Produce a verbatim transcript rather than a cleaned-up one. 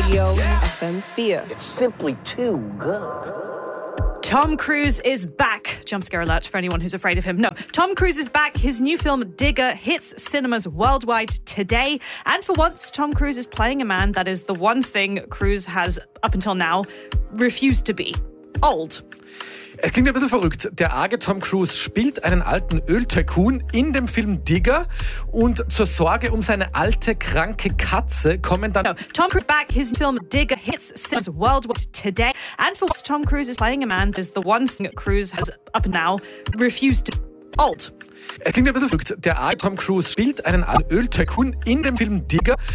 Rio F M vier. It's simply too good. Tom Cruise is back. Jump scare alert for anyone who's afraid of him. No, Tom Cruise is back. His new film, Digger, hits cinemas worldwide today. And for once, Tom Cruise is playing a man that is the one thing Cruise has, up until now, refused to be. Old. Es klingt ein bisschen verrückt. Der arge Tom Cruise spielt einen alten Öltycoon in dem Film Digger und zur Sorge um seine alte, kranke Katze kommen dann... No, Tom Cruise back. His film Digger hits cinemas worldwide today. And for once, Tom Cruise is playing a man that is the one thing Cruise has, up and now, refused to... Old. Es klingt ein bisschen verrückt. Der arge Tom Cruise spielt einen alten Öltycoon in dem Film Digger